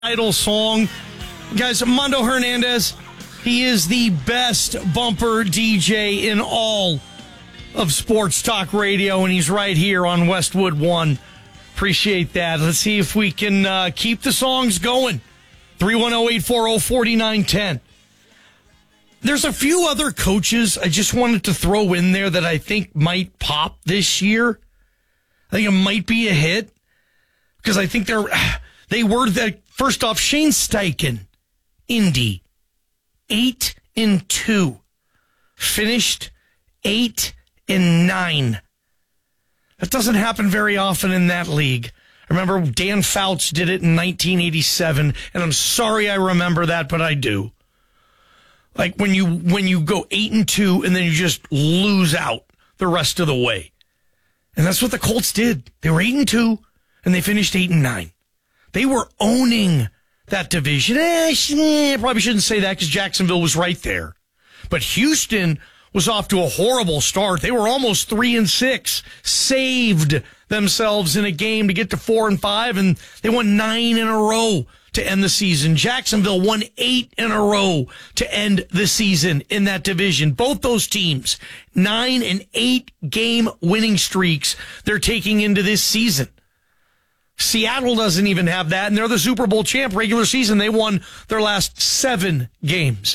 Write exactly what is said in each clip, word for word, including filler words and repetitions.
Idol song. Guys, Mondo Hernandez, he is the best bumper D J in all of sports talk radio, and he's right here on Westwood One. Appreciate that. Let's see if we can uh, keep the songs going. three one zero, eight four zero, four nine one zero. There's a few other coaches I just wanted to throw in there that I think might pop this year. I think it might be a hit because I think they're they were the first off. Shane Steichen, Indy, eight and two, finished eight and nine. That doesn't happen very often in that league. I remember Dan Fouts did it in nineteen eighty-seven, and I'm sorry I remember that, but I do. Like when you when you go eight and two and then you just lose out the rest of the way. And that's what the Colts did. They were eight and two and they finished eight and nine. They were owning that division. Eh, I probably shouldn't say that because Jacksonville was right there. But Houston was off to a horrible start. They were almost three and six, saved themselves in a game to get to four and five, and they won nine in a row to end the season. Jacksonville won eight in a row to end the season in that division. Both those teams, nine and eight game winning streaks they're taking into this season. Seattle doesn't even have that, and they're the Super Bowl champ. Regular season, they won their last seven games.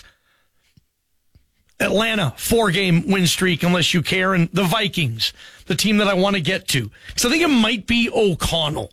Atlanta, four-game win streak, unless you care, and the Vikings, the team that I want to get to. So I think it might be O'Connell.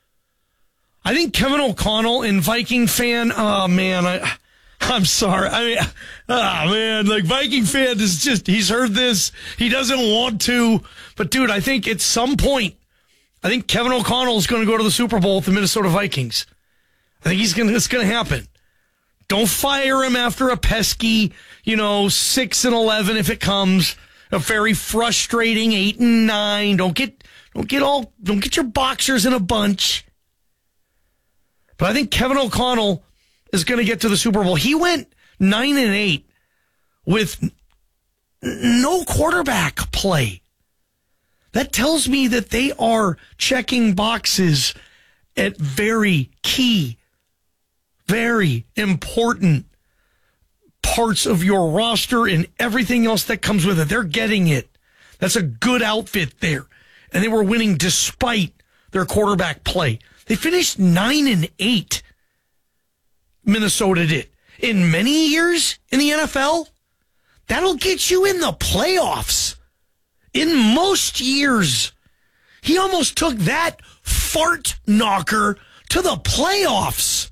I think Kevin O'Connell and Viking fan, oh, man, I, I'm sorry. I mean, oh, man, like Viking fan is just, he's heard this. He doesn't want to. But, dude, I think at some point, I think Kevin O'Connell is going to go to the Super Bowl with the Minnesota Vikings. I think he's going to, it's going to happen. Don't fire him after a pesky, you know, six and eleven if it comes. A very frustrating eight and nine. Don't get, don't get all, don't get your boxers in a bunch. But I think Kevin O'Connell is going to get to the Super Bowl. He went nine and eight with n- no quarterback play. That tells me that they are checking boxes at very key, very important parts of your roster and everything else that comes with it. They're getting it. That's a good outfit there. And they were winning despite their quarterback play. They finished nine and eight. Minnesota did. In many years in the N F L, that'll get you in the playoffs. In most years, he almost took that fart knocker to the playoffs.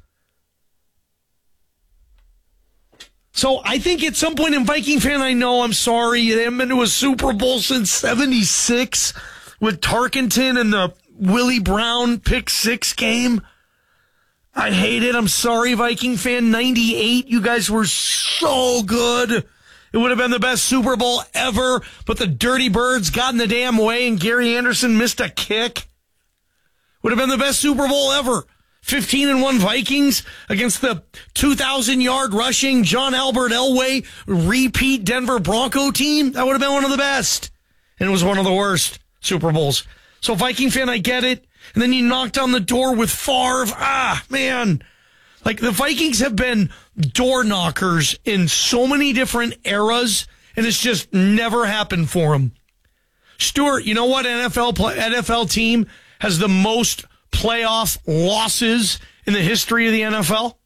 So I think at some point in Viking fan, I know, I'm sorry, they haven't been to a Super Bowl since seventy-six with Tarkenton and the Willie Brown pick six game. I hate it. I'm sorry, Viking fan. ninety-eight, you guys were so good. It would have been the best Super Bowl ever, but the Dirty Birds got in the damn way and Gary Anderson missed a kick. Would have been the best Super Bowl ever. fifteen and one Vikings against the two thousand yard rushing John Albert Elway repeat Denver Bronco team. That would have been one of the best. And it was one of the worst Super Bowls. So Viking fan, I get it. And then you knocked on the door with Favre. Ah, man. Like the Vikings have been door knockers in so many different eras, and it's just never happened for them. Stuart, you know what N F L play, N F L team has the most playoff losses in the history of the N F L?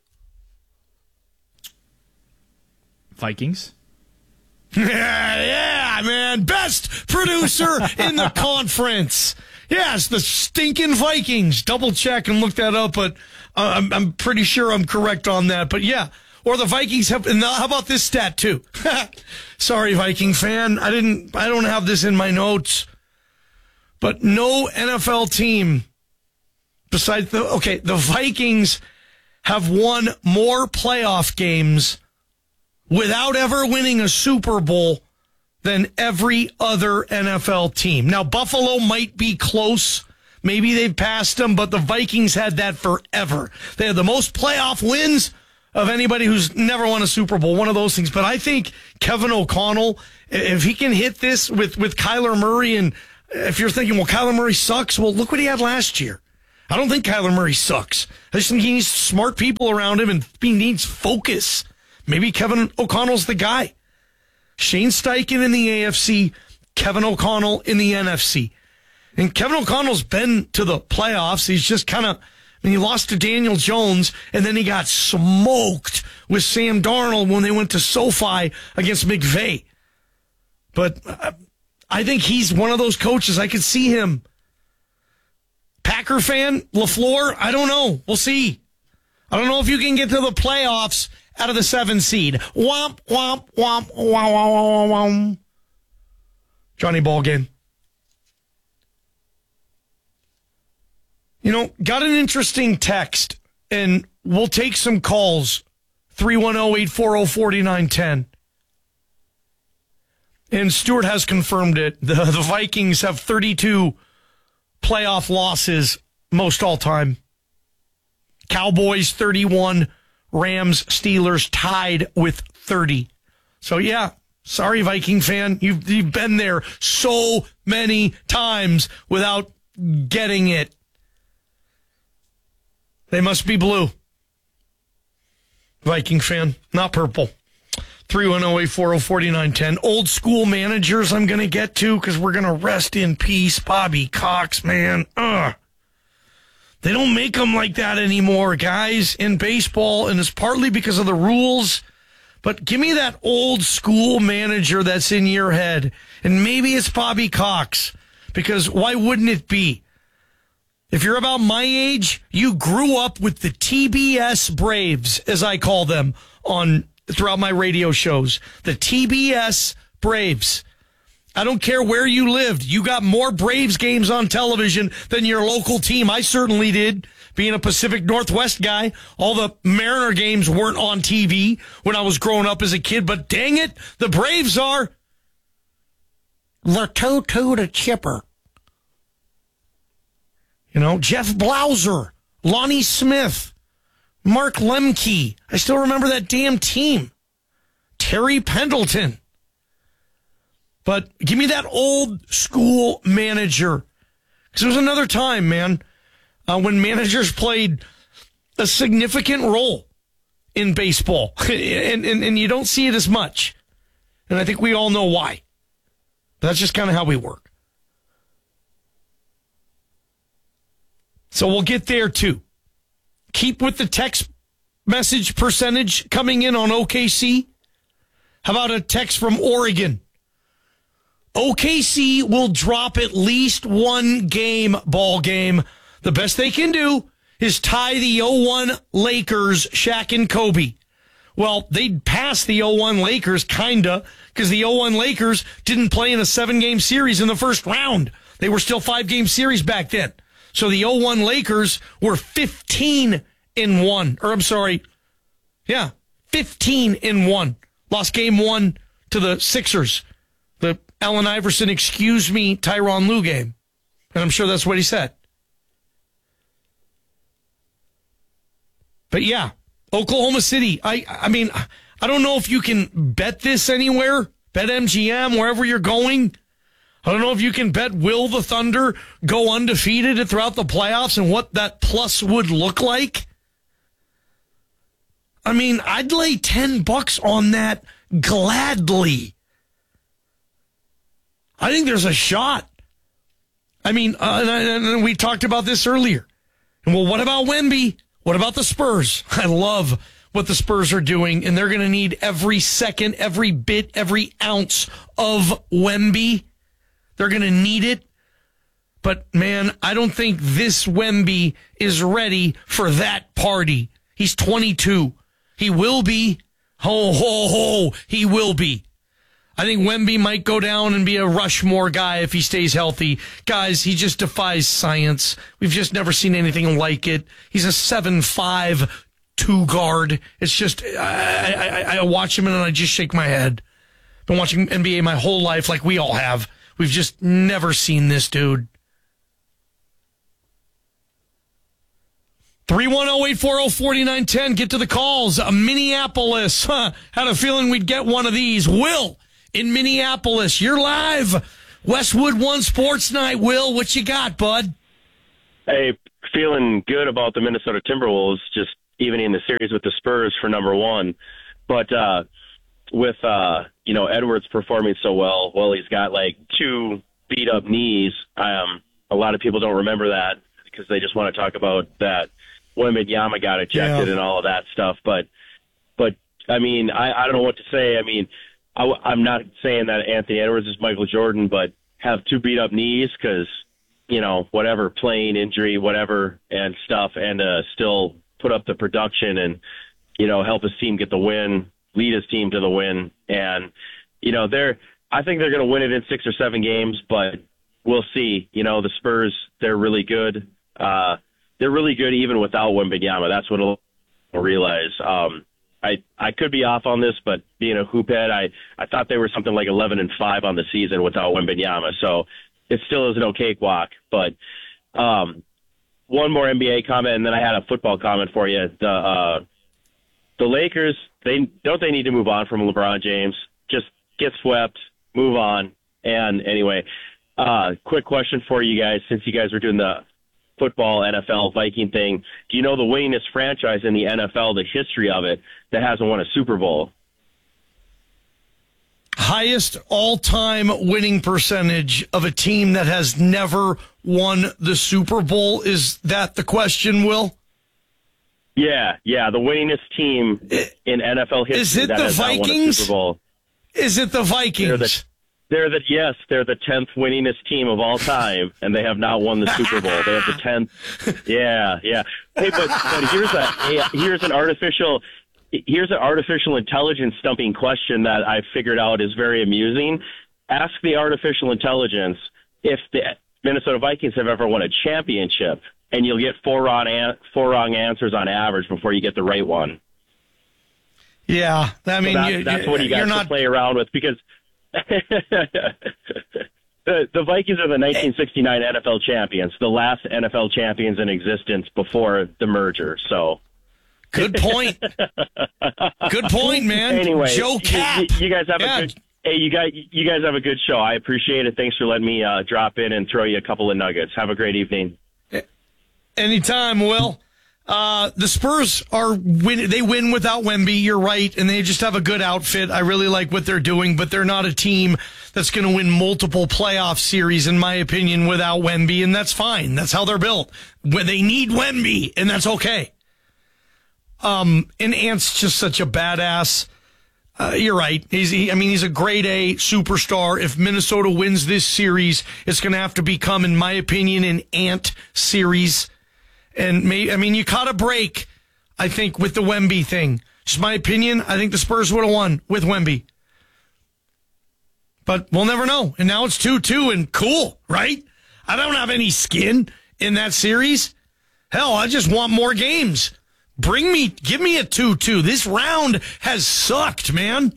Vikings. Yeah, yeah, man. Best producer in the conference. Yes, the stinking Vikings. Double check and look that up, but uh, I'm, I'm pretty sure I'm correct on that. But yeah, or the Vikings have. And how about this stat too? Sorry, Viking fan. I didn't. I don't have this in my notes. But no N F L team besides the okay, the Vikings have won more playoff games without ever winning a Super Bowl than every other N F L team. Now, Buffalo might be close. Maybe they've passed them, but the Vikings had that forever. They had the most playoff wins of anybody who's never won a Super Bowl, one of those things. But I think Kevin O'Connell, if he can hit this with, with Kyler Murray, and if you're thinking, well, Kyler Murray sucks, well, look what he had last year. I don't think Kyler Murray sucks. I just think he needs smart people around him and he needs focus. Maybe Kevin O'Connell's the guy. Shane Steichen in the A F C, Kevin O'Connell in the N F C. And Kevin O'Connell's been to the playoffs. He's just kind of, I mean, he lost to Daniel Jones, and then he got smoked with Sam Darnold when they went to SoFi against McVay. But uh, I think he's one of those coaches. I could see him. Packer fan, LaFleur, I don't know. We'll see. I don't know if you can get to the playoffs out of the seven seed. Womp, womp, womp, womp, womp, womp, womp. Johnny Ballgame. You know, got an interesting text, and we'll take some calls. three one zero, eight four zero, four nine one zero. And Stuart has confirmed it. The, the Vikings have thirty-two playoff losses, most all time. Cowboys thirty-one, Rams, Steelers tied with thirty. So yeah, sorry Viking fan, you've, you've been there so many times without getting it. They must be blue. Viking fan, not purple. three one zero, eight four zero, four nine one zero. Old school managers I'm going to get to because we're going to rest in peace. Bobby Cox, man. Ugh. They don't make them like that anymore, guys, in baseball, and it's partly because of the rules. But give me that old school manager that's in your head, and maybe it's Bobby Cox, because why wouldn't it be? If you're about my age, you grew up with the T B S Braves, as I call them, on throughout my radio shows. The T B S Braves. I don't care where you lived. You got more Braves games on television than your local team. I certainly did, being a Pacific Northwest guy. All the Mariner games weren't on T V when I was growing up as a kid, but dang it, the Braves are. Latoto to Chipper. You know, Jeff Blauser, Lonnie Smith, Mark Lemke. I still remember that damn team. Terry Pendleton. But give me that old school manager. Because there was another time, man, uh, when managers played a significant role in baseball. and, and, and you don't see it as much. And I think we all know why. But that's just kind of how we work. So we'll get there, too. Keep with the text message percentage coming in on O K C. How about a text from Oregon? O K C will drop at least one game, ball game. The best they can do is tie the oh one Lakers, Shaq and Kobe. Well, they'd pass the oh one Lakers, kinda, because the oh one Lakers didn't play in a seven-game series in the first round. They were still five-game series back then. So the oh one Lakers were fifteen in one. Or I'm sorry. Yeah, fifteen in one. Lost game one to the Sixers. The Allen Iverson, excuse me, Tyronn Lue game. And I'm sure that's what he said. But yeah, Oklahoma City. I I mean, I don't know if you can bet this anywhere. Bet M G M, wherever you're going. I don't know if you can bet will the Thunder go undefeated throughout the playoffs and what that plus would look like. I mean, I'd lay ten bucks on that gladly. I think there's a shot. I mean, uh, and, and we talked about this earlier. And well, what about Wemby? What about the Spurs? I love what the Spurs are doing, and they're going to need every second, every bit, every ounce of Wemby. They're going to need it. But, man, I don't think this Wemby is ready for that party. He's twenty-two. He will be. Ho, ho, ho. He will be. I think Wemby might go down and be a Rushmore guy if he stays healthy. Guys, he just defies science. We've just never seen anything like it. He's a seven five two guard. It's just, I, I, I watch him and I just shake my head. Been watching N B A my whole life like we all have. We've just never seen this dude. three one zero, eight four zero, four nine one zero. Get to the calls. Uh, Minneapolis. Huh, had a feeling we'd get one of these. Will in Minneapolis. You're live. Westwood One Sports Night. Will, what you got, bud? Hey, feeling good about the Minnesota Timberwolves, just even in the series with the Spurs for number one. But uh, with, uh, you know, Edwards performing so well, well, he's got like two beat up knees. Um, a lot of people don't remember that because they just want to talk about that Wembanyama got ejected yeah. and all of that stuff. But, but I mean, I, I don't know what to say. I mean, I, I'm not saying that Anthony Edwards is Michael Jordan, but have two beat up knees because, you know, whatever, playing injury, whatever, and stuff, and uh, still put up the production and, you know, help his team get the win, lead his team to the win. And, you know, they're, I think they're going to win it in six or seven games, but we'll see. You know, the Spurs, they're really good. Uh, they're really good even without Wembanyama. That's what I'll realize. Um, I, I could be off on this, but being a hoop head, I, I thought they were something like eleven and five on the season without Wembanyama. So it still is no cakewalk. But um, one more N B A comment, and then I had a football comment for you. The uh, the Lakers, they don't they need to move on from LeBron James? Just get swept, move on. And anyway, uh, quick question for you guys, since you guys were doing the football N F L Viking thing. Do you know the winningest franchise in the N F L, the history of it, that hasn't won a Super Bowl? Highest all-time winning percentage of a team that has never won the Super Bowl? Is that the question, Will? Yeah, yeah, the winningest team in N F L history is it that the has Vikings? not won a Super Bowl. Is it the Vikings? They're the, they're the yes, they're the tenth winningest team of all time, and they have not won the Super Bowl. They have the tenth. Yeah, yeah. Hey, but, but here's a here's an artificial here's an artificial intelligence stumping question that I figured out is very amusing. Ask the artificial intelligence if the Minnesota Vikings have ever won a championship, and you'll get four wrong an- four wrong answers on average before you get the right one. Yeah, I mean, so that, you, that's what you guys not... to play around with because the, the Vikings are the nineteen sixty-nine N F L champions, the last N F L champions in existence before the merger. So, good point. Good point, man. Anyway, Joe Cap. You, you guys have yeah. a good. Hey, you guys, you guys have a good show. I appreciate it. Thanks for letting me uh, drop in and throw you a couple of nuggets. Have a great evening. Anytime, Will. Uh, the Spurs are win. They win without Wemby. You're right, and they just have a good outfit. I really like what they're doing, but they're not a team that's going to win multiple playoff series, in my opinion, without Wemby, and that's fine. That's how they're built. When they need Wemby, and that's okay. Um, and Ant's just such a badass. Uh, you're right. He's. He, I mean, he's a grade A superstar. If Minnesota wins this series, it's going to have to become, in my opinion, an Ant series. And may, I mean, you caught a break, I think, with the Wemby thing. Just my opinion. I think the Spurs would have won with Wemby. But we'll never know. And now it's two two and cool, right? I don't have any skin in that series. Hell, I just want more games. Bring me, give me a two two. This round has sucked, man.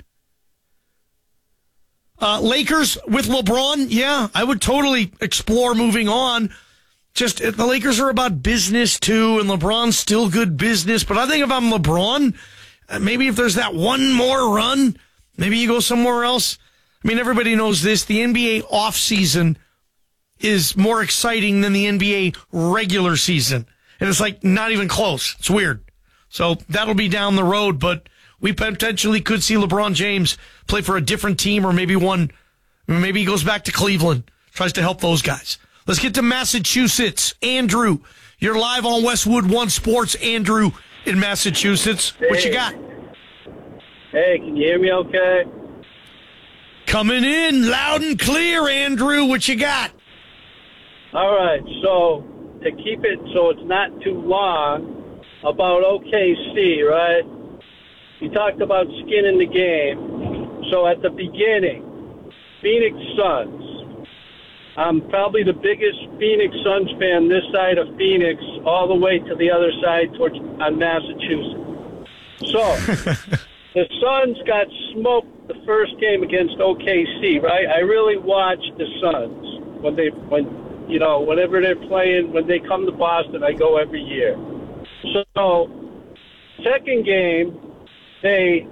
Uh, Lakers with LeBron, yeah, I would totally explore moving on. Just the Lakers are about business too, and LeBron's still good business. But I think if I'm LeBron, maybe if there's that one more run, maybe you go somewhere else. I mean, everybody knows this. The N B A offseason is more exciting than the N B A regular season. And it's like not even close. It's weird. So that'll be down the road, but we potentially could see LeBron James play for a different team, or maybe one, maybe he goes back to Cleveland, tries to help those guys. Let's get to Massachusetts. Andrew, you're live on Westwood One Sports. Andrew in Massachusetts. Hey. What you got? Hey, can you hear me okay? Coming in loud and clear, Andrew. What you got? All right, so to keep it so it's not too long, about O K C, right? You talked about skin in the game. So at the beginning, Phoenix Suns. I'm probably the biggest Phoenix Suns fan this side of Phoenix, all the way to the other side towards on Massachusetts. So the Suns got smoked the first game against O K C, right? I really watch the Suns when they when you know whenever they're playing. When they come to Boston, I go every year. So second game, they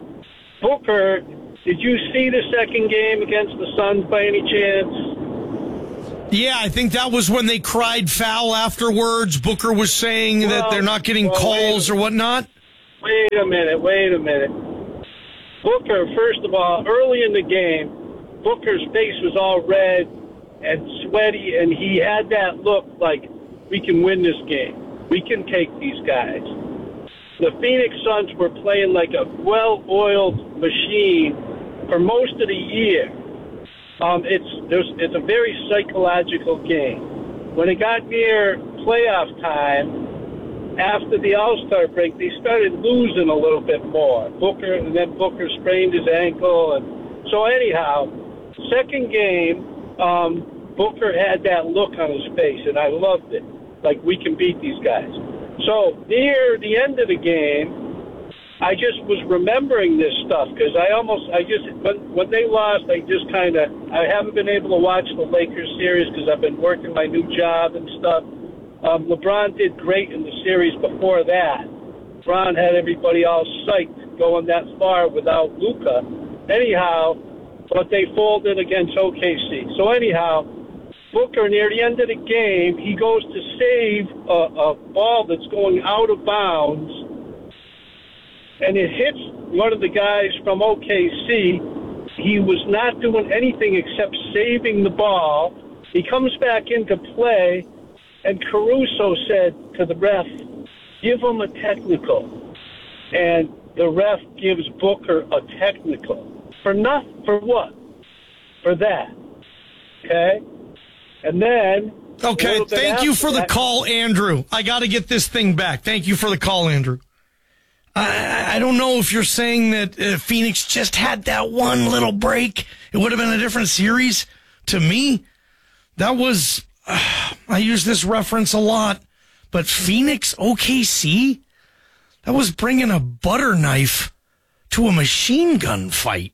Booker. Did you see the second game against the Suns by any chance? Yeah, I think that was when they cried foul afterwards. Booker was saying well, that they're not getting well, calls or whatnot. Wait a minute, wait a minute. Booker, first of all, early in the game, Booker's face was all red and sweaty, and he had that look like, we can win this game. We can take these guys. The Phoenix Suns were playing like a well-oiled machine for most of the year. Um, it's there's, it's a very psychological game. When it got near playoff time, after the All-Star break, they started losing a little bit more. Booker, and then Booker sprained his ankle. And so anyhow, second game, um, Booker had that look on his face, and I loved it. Like, we can beat these guys. So near the end of the game, I just was remembering this stuff because I almost, I just, when, when they lost, I just kind of, I haven't been able to watch the Lakers series because I've been working my new job and stuff. Um, LeBron did great in the series before that. LeBron had everybody all psyched going that far without Luka. Anyhow, but they folded against O K C. So anyhow, Booker, near the end of the game, he goes to save a, a ball that's going out of bounds, and it hits one of the guys from O K C. He was not doing anything except saving the ball. He comes back into play, and Caruso said to the ref, give him a technical. And the ref gives Booker a technical. For not, for what? For that. Okay? And then... Okay, thank you for the call, Andrew. I got to get this thing back. Thank you for the call, Andrew. I, I don't know if you're saying that uh, Phoenix just had that one little break. It would have been a different series. To me, that was, uh, I use this reference a lot, but Phoenix O K C, that was bringing a butter knife to a machine gun fight.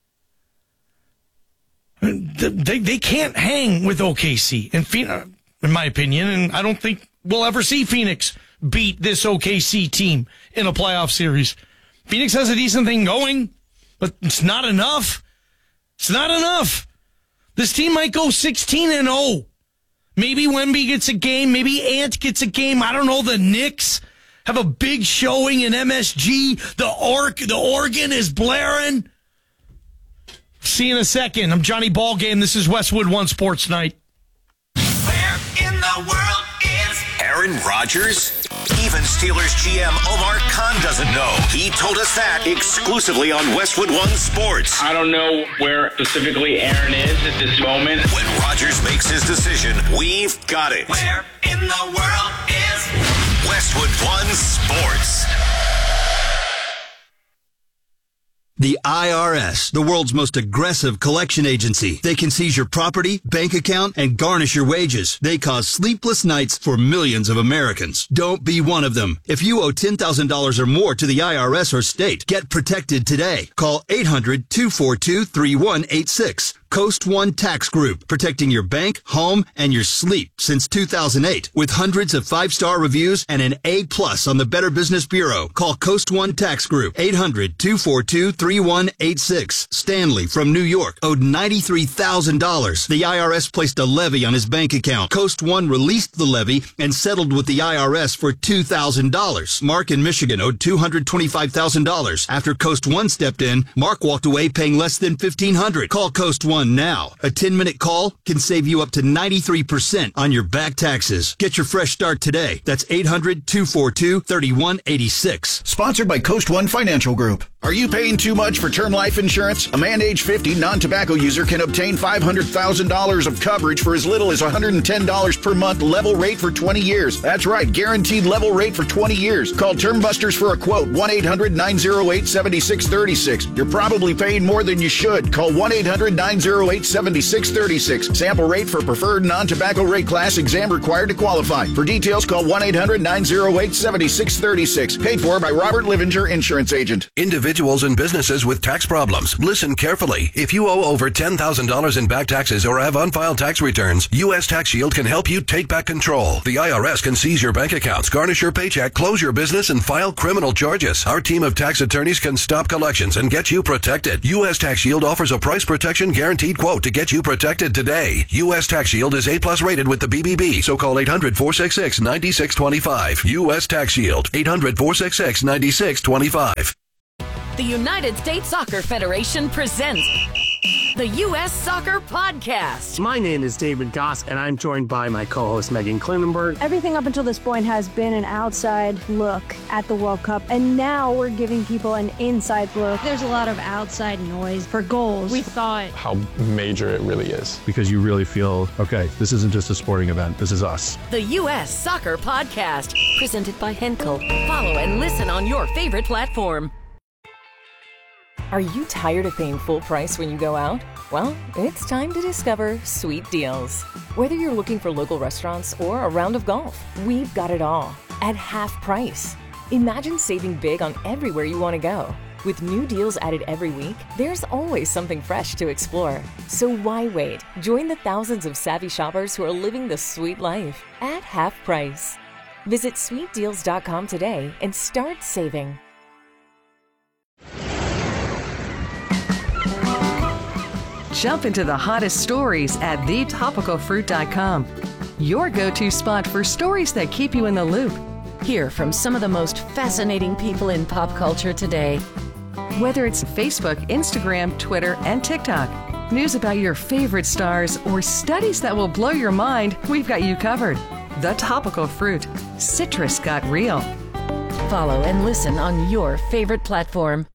They, they can't hang with O K C, in, Phoenix, in my opinion, and I don't think we'll ever see Phoenix beat this O K C team in a playoff series. Phoenix has a decent thing going, but it's not enough. It's not enough. This team might go sixteen and oh. Maybe Wemby gets a game. Maybe Ant gets a game. I don't know. The Knicks have a big showing in M S G. The Orc, the organ is blaring. See you in a second. I'm Johnny Ballgame. This is Westwood One Sports Night. Where in the world is Aaron Rodgers? Even Steelers G M Omar Khan doesn't know. He told us that exclusively on Westwood One Sports. I don't know where specifically Aaron is at this moment. When Rodgers makes his decision, we've got it. Where in the world is Westwood One Sports? The I R S, the world's most aggressive collection agency. They can seize your property, bank account, and garnish your wages. They cause sleepless nights for millions of Americans. Don't be one of them. If you owe ten thousand dollars or more to the I R S or state, get protected today. Call eight hundred, two four two, three one eight six. Coast One Tax Group, protecting your bank, home, and your sleep since two thousand eight. With hundreds of five-star reviews and an A plus on the Better Business Bureau. Call Coast One Tax Group, eight hundred, two four two, three one eight six. Stanley from New York owed ninety-three thousand dollars. The I R S placed a levy on his bank account. Coast One released the levy and settled with the I R S for two thousand dollars. Mark in Michigan owed two hundred twenty-five thousand dollars. After Coast One stepped in, Mark walked away paying less than fifteen hundred dollars. Call Coast One now. A ten-minute call can save you up to ninety-three percent on your back taxes. Get your fresh start today. That's eight hundred, two four two, three one eight six. Sponsored by Coast One Financial Group. Are you paying too much for term life insurance? A man age fifty non-tobacco user can obtain five hundred thousand dollars of coverage for as little as one hundred ten dollars per month, level rate for twenty years. That's right, guaranteed level rate for twenty years. Call Term Busters for a quote, one eight hundred, nine oh eight, seven six three six. You're probably paying more than you should. Call one eight hundred, nine oh eight, seven six three six. Sample rate for preferred non-tobacco rate class, exam required to qualify. For details, call one eight hundred, nine oh eight, seven six three six. Paid for by Robert Livinger, Insurance Agent. Individuals and businesses with tax problems, listen carefully. If you owe over ten thousand dollars in back taxes or have unfiled tax returns, U S Tax Shield can help you take back control. The I R S can seize your bank accounts, garnish your paycheck, close your business, and file criminal charges. Our team of tax attorneys can stop collections and get you protected. U S Tax Shield offers a price protection guarantee guaranteed quote to get you protected today. U S Tax Shield is A plus rated with the B B B, so call eight hundred, four six six, nine six two five. U S Tax Shield, eight hundred, four six six, nine six two five. The United States Soccer Federation presents the U S Soccer Podcast. My name is David Goss, and I'm joined by my co-host Megan Klinenberg. Everything up until this point has been an outside look at the World Cup, and now we're giving people an inside look. There's a lot of outside noise for goals. We thought how major it really is. Because you really feel, okay, this isn't just a sporting event, this is us. The U S Soccer Podcast, presented by Henkel. Follow and listen on your favorite platform. Are you tired of paying full price when you go out? Well, it's time to discover Sweet Deals. Whether you're looking for local restaurants or a round of golf, we've got it all at half price. Imagine saving big on everywhere you want to go. With new deals added every week, there's always something fresh to explore. So why wait? Join the thousands of savvy shoppers who are living the sweet life at half price. Visit sweet deals dot com today and start saving. Jump into the hottest stories at the topical fruit dot com. Your go-to spot for stories that keep you in the loop. Hear from some of the most fascinating people in pop culture today. Whether it's Facebook, Instagram, Twitter, and TikTok, news about your favorite stars, or studies that will blow your mind, we've got you covered. The Topical Fruit. Citrus got real. Follow and listen on your favorite platform.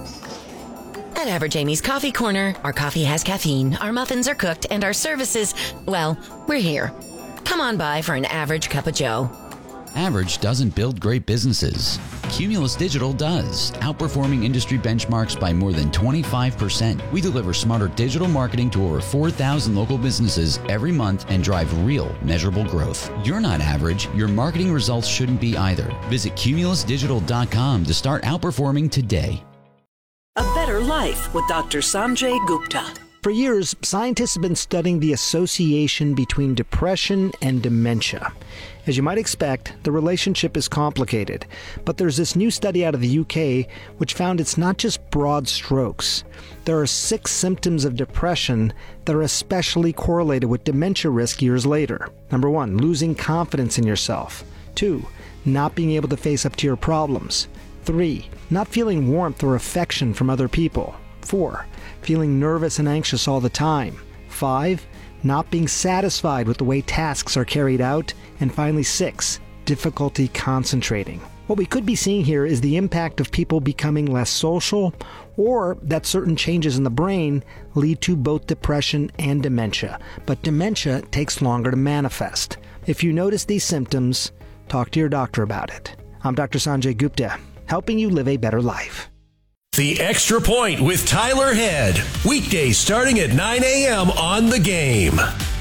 At Average Amy's Coffee Corner, our coffee has caffeine, our muffins are cooked, and our services, well, we're here. Come on by for an average cup of joe. Average doesn't build great businesses. Cumulus Digital does, outperforming industry benchmarks by more than twenty-five percent. We deliver smarter digital marketing to over four thousand local businesses every month and drive real, measurable growth. You're not average. Your marketing results shouldn't be either. Visit cumulus digital dot com to start outperforming today. A Better Life with Doctor Sanjay Gupta. For years, scientists have been studying the association between depression and dementia. As you might expect, the relationship is complicated, but there's this new study out of the U K which found it's not just broad strokes. There are six symptoms of depression that are especially correlated with dementia risk years later. Number one, losing confidence in yourself. Two, not being able to face up to your problems. Three, not feeling warmth or affection from other people. Four, feeling nervous and anxious all the time. Five, not being satisfied with the way tasks are carried out. And finally, six, difficulty concentrating. What we could be seeing here is the impact of people becoming less social, or that certain changes in the brain lead to both depression and dementia. But dementia takes longer to manifest. If you notice these symptoms, talk to your doctor about it. I'm Doctor Sanjay Gupta, helping you live a better life. The Extra Point with Tyler Head. Weekdays starting at nine a.m. on The Game.